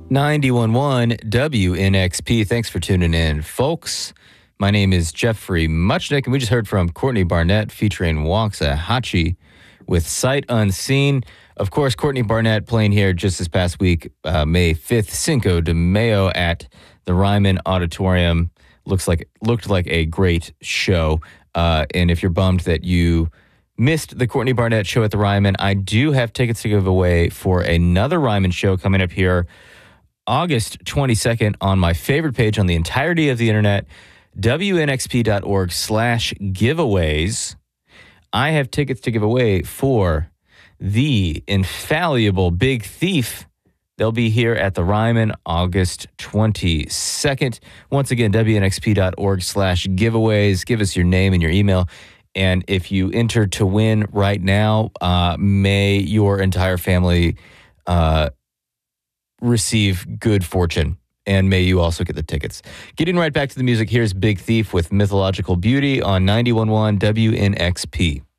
91.1 WNXP. Thanks for tuning in, folks. My name is Jeffrey Muchnick, and we just heard from Courtney Barnett featuring Waxahachie with Sight Unseen. Of course, Courtney Barnett playing here just this past week, May 5th, Cinco de Mayo at the Ryman Auditorium. Looked like a great show. And if you're bummed that you missed the Courtney Barnett show at the Ryman, I do have tickets to give away for another Ryman show coming up here August 22nd on my favorite page on the entirety of the internet, wnxp.org/giveaways. I have tickets to give away for the infallible Big Thief. They'll be here at the Ryman August 22nd. Once again, wnxp.org/giveaways. Give us your name and your email. And if you enter to win right now, may your entire family receive good fortune, and may you also get the tickets. Getting right back to the music, here's Big Thief with Mythological Beauty on 91.1 WNXP.